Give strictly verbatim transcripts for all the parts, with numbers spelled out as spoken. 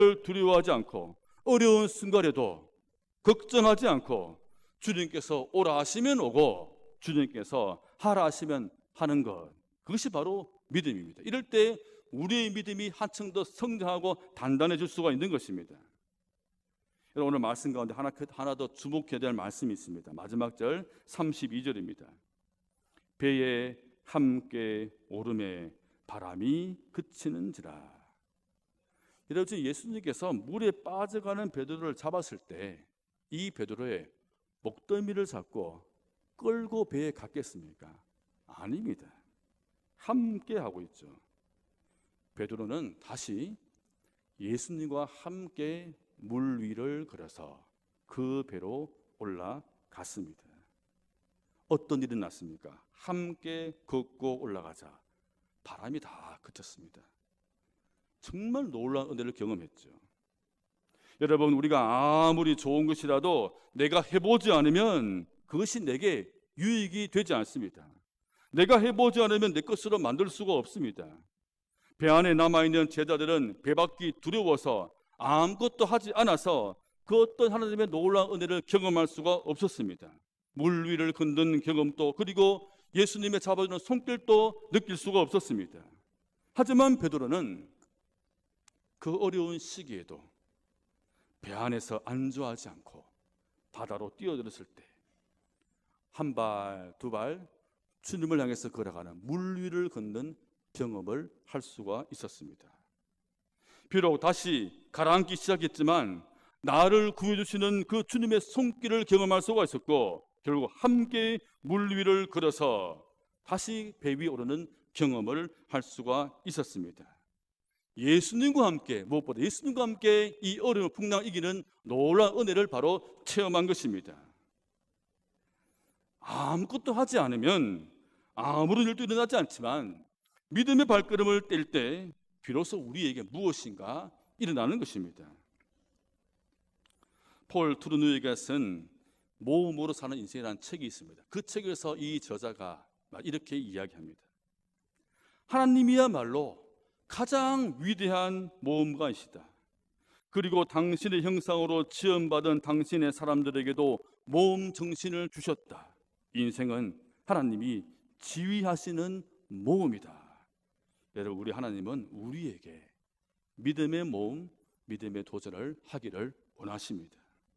두려워하지 않고 어려운 순간에도 걱정하지 않고 주님께서 오라 하시면 오고 주님께서 하라 하시면 하는 것, 그것이 바로 믿음입니다. 이럴 때 우리의 믿음이 한층 더 성장하고 단단해질 수가 있는 것입니다. 오늘 말씀 가운데 하나, 하나 더 주목해야 될 말씀이 있습니다. 마지막 절 삼십이 절입니다. 배에 함께 오름에 바람이 그치는지라. 여러분, 예수님께서 물에 빠져가는 베드로를 잡았을 때 이 베드로의 목덜미를 잡고 끌고 배에 갔겠습니까? 아닙니다. 함께 하고 있죠. 베드로는 다시 예수님과 함께 물 위를 걸어서 그 배로 올라갔습니다. 어떤 일이 났습니까? 함께 걷고 올라가자 바람이 다 그쳤습니다. 정말 놀라운 은혜를 경험했죠. 여러분, 우리가 아무리 좋은 것이라도 내가 해보지 않으면 그것이 내게 유익이 되지 않습니다. 내가 해보지 않으면 내 것으로 만들 수가 없습니다. 배 안에 남아있는 제자들은 배 밖이 두려워서 아무것도 하지 않아서 그 어떤 하나님의 놀라운 은혜를 경험할 수가 없었습니다. 물 위를 걷는 경험도, 그리고 예수님의 잡아주는 손길도 느낄 수가 없었습니다. 하지만 베드로는 그 어려운 시기에도 배 안에서 안주하지 않고 바다로 뛰어들었을 때 한 발, 두 발 주님을 향해서 걸어가는 물 위를 걷는 경험을 할 수가 있었습니다. 비록 다시 가라앉기 시작했지만 나를 구해주시는 그 주님의 손길을 경험할 수가 있었고, 결국 함께 물 위를 걸어서 다시 배 위에 오르는 경험을 할 수가 있었습니다. 예수님과 함께, 무엇보다 예수님과 함께 이 어려운 풍랑을 이기는 놀라운 은혜를 바로 체험한 것입니다. 아무것도 하지 않으면 아무런 일도 일어나지 않지만 믿음의 발걸음을 뗄 때 비로소 우리에게 무엇인가 일어나는 것입니다. 폴 투르누이가 쓴 모험으로 사는 인생이라는 책이 있습니다. 그 책에서 이 저자가 이렇게 이야기합니다. 하나님이야말로 가장 위대한 모험가이시다. 그리고 당신의 형상으로 지음받은 당신의 사람들에게도 모험 정신을 주셨다. 인생은 하나님이 지휘하시는 모험이다. 여러분, 우리 하나님은 우리에게 믿음의 모험, 믿음의 도전을 하기를 원하십니다.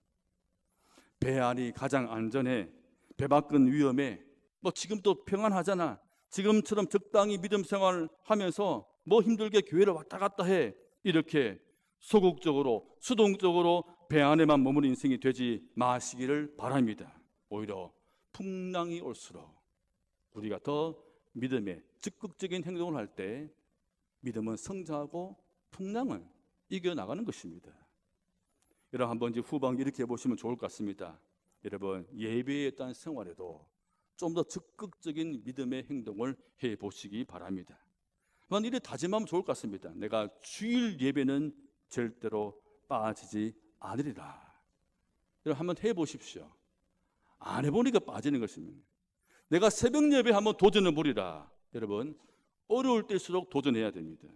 배 안이 가장 안전해, 배 밖은 위험해, 뭐 지금 또 평안하잖아, 지금처럼 적당히 믿음 생활을 하면서 뭐 힘들게 교회를 왔다 갔다 해, 이렇게 소극적으로 수동적으로 배 안에만 머무는 인생이 되지 마시기를 바랍니다. 오히려 풍랑이 올수록 우리가 더 믿음의 적극적인 행동을 할 때 믿음은 성장하고 풍랑을 이겨나가는 것입니다. 여러분, 한번 이제 후반기 이렇게 해보시면 좋을 것 같습니다. 여러분, 예배에 따른 생활에도 좀 더 적극적인 믿음의 행동을 해보시기 바랍니다. 만 이래 다짐하면 좋을 것 같습니다. 내가 주일 예배는 절대로 빠지지 않으리라. 여러분, 한번 해보십시오. 안 해보니까 빠지는 것입니다. 내가 새벽 예배 한번 도전해 보리라. 여러분, 어려울 때일수록 도전해야 됩니다.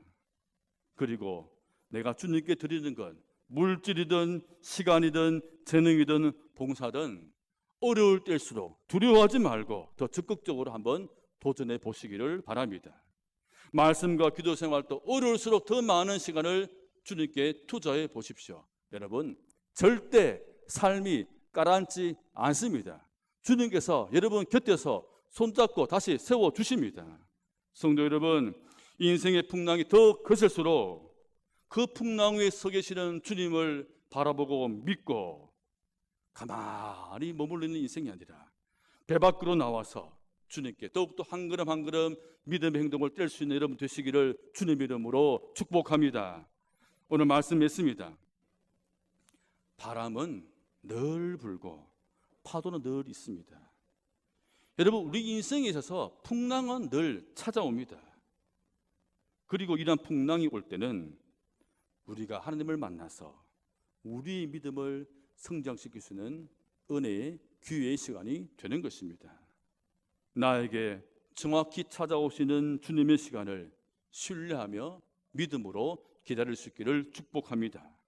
그리고 내가 주님께 드리는 건 물질이든 시간이든 재능이든 봉사든 어려울 때일수록 두려워하지 말고 더 적극적으로 한번 도전해 보시기를 바랍니다. 말씀과 기도 생활도 어려울수록 더 많은 시간을 주님께 투자해 보십시오. 여러분, 절대 삶이 가라앉지 않습니다. 주님께서 여러분 곁에서 손잡고 다시 세워주십니다. 성도 여러분, 인생의 풍랑이 더 거셀수록 그 풍랑 위에 서 계시는 주님을 바라보고 믿고 가만히 머물러 있는 인생이 아니라 배 밖으로 나와서 주님께 더욱더 한 걸음 한 걸음 믿음의 행동을 뗄 수 있는 여러분 되시기를 주님의 이름으로 축복합니다. 오늘 말씀했습니다. 바람은 늘 불고 파도는 늘 있습니다. 여러분, 우리 인생에 있어서 풍랑은 늘 찾아옵니다. 그리고 이런 풍랑이 올 때는 우리가 하나님을 만나서 우리의 믿음을 성장시킬 수 있는 은혜의 기회의 시간이 되는 것입니다. 나에게 정확히 찾아오시는 주님의 시간을 신뢰하며 믿음으로 기다릴 수 있기를 축복합니다.